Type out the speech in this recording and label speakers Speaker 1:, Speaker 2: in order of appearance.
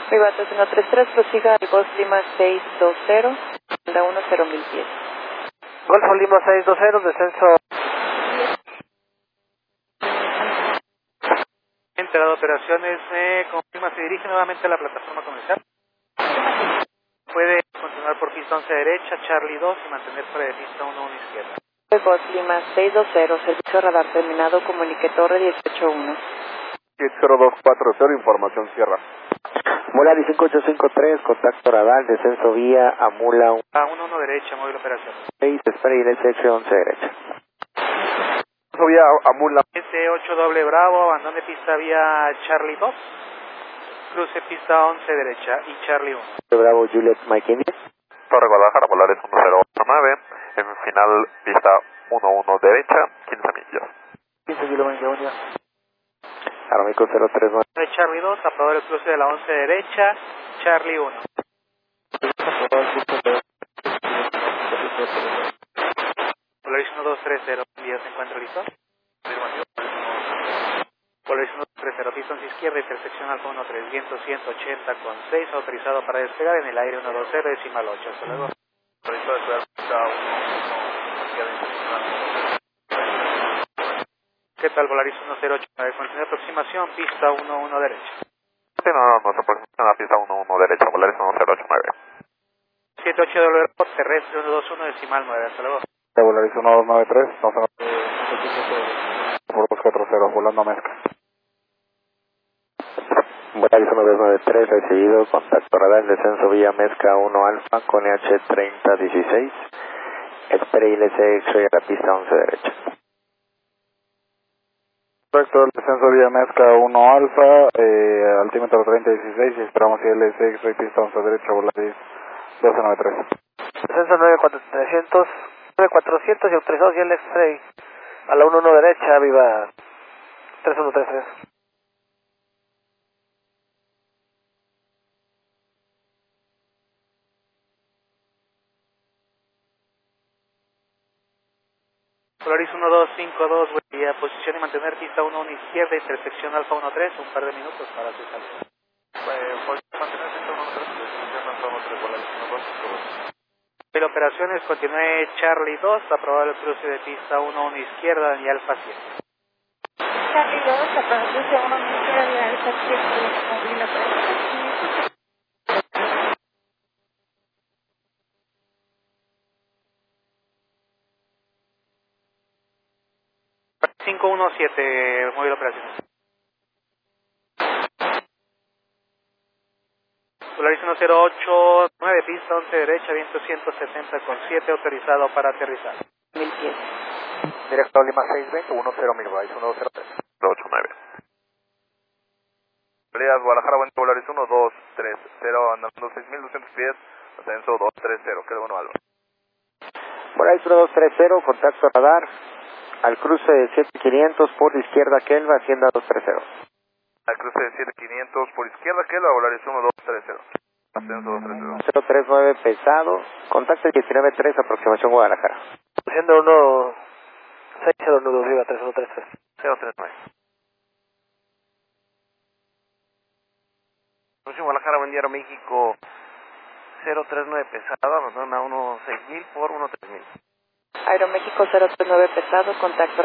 Speaker 1: Viva 3133, prosiga al Golf Lima 620, anda 10.000 pies.
Speaker 2: Golfo Lima 620, descenso. Entrada de operaciones, confirma, se dirige nuevamente a la plataforma comercial. Puede continuar por pista 11 derecha, Charlie 2 y mantener fuera de pista 1 izquierda.
Speaker 1: Golf Lima 620, servicio radar terminado, comunique torre 181.
Speaker 3: 70240, información Sierra.
Speaker 4: Molari 5853, contacto radar, descenso vía Amula 1.
Speaker 2: A 11 derecha, móvil operación.
Speaker 4: 6, espera y SX 11 derecha.
Speaker 3: Vía Amula.
Speaker 2: S8 doble Bravo, abandone pista vía Charlie 2. Cruce pista 11 derecha y Charlie 1.
Speaker 4: Bravo Juliet Mike India.
Speaker 3: Torre Guadalajara, Polaris 1089. En final, pista 11 derecha, 15 millas.
Speaker 4: 15 kilómetros. Aromico 039.
Speaker 2: De Charlie 2, aprobado el cruce de la 11 derecha, Charlie 1. Polaris 1230, ¿se encuentra listo? Polaris 1230, pista 11 izquierda, intersección Alfa 13, viento 180 con 6, autorizado para despegar en el aire 120, decimal 8, hasta luego.
Speaker 3: Autorizado a despegar pista 11 izquierda, intersección.
Speaker 2: ¿Qué tal, Polaris 1089? Continúa aproximación, pista 11 derecha.
Speaker 3: Sí, nuestra aproximación a pista 11 derecha, Polaris 1089.
Speaker 2: 78 W terrestre 121, decimal 9, hasta luego.
Speaker 3: Polaris 1293, no se por 240, volando a Mezca.
Speaker 4: Polaris 1293, recibido, contacto radar, descenso vía Mezca 1 Alfa con EH 3016. Espera y LCX a la pista 11 derecha.
Speaker 3: Correcto, el descenso vía Mezca 1 Alfa, altímetro 3016 y esperamos que LSX y pista 11 derecha, Volaris 1293.
Speaker 2: Descenso 9400 y autorizados y el X-Ray a la 11 derecha, viva 3133. Polaris 1252, guía, posición y mantener pista 11 izquierda, intersección Alfa 13, un par de minutos para su salida.
Speaker 3: Mantener pista 13, intersección Polaris 1252.
Speaker 2: En operaciones continúe Charlie 2, aprobado el cruce de pista 11 izquierda y Alfa 7.
Speaker 1: Charlie 2, aprobado el cruce 1 izquierda y Alfa 7, móvil operación.
Speaker 2: 517, móvil operaciones. Polaris 1089, pista 11 derecha, viento 170 con 7, autorizado para aterrizar.
Speaker 1: 1000 pies.
Speaker 2: Directo Lima 620, 10.000, Polaris 103.
Speaker 3: 289. Peleas Guadalajara, buen Polaris 1230, andando 6200 pies, ascenso 230, qué bueno, Álvaro.
Speaker 4: Polaris 1230, contacto radar, al cruce de 7500 por izquierda Kelva, Hacienda 230.
Speaker 3: Al cruce de 7500 por izquierda, Kelva, Polaris 1230. Ascenso 230.
Speaker 4: 039 pesado, contacto 193, aproximación Guadalajara.
Speaker 2: Haciendo 1602, viva 3133.
Speaker 3: 039.
Speaker 2: Próximo Guadalajara, buen día, México 039 pesado, abandona 16000 por 13000.
Speaker 1: Aeroméxico 039 pesado, contacto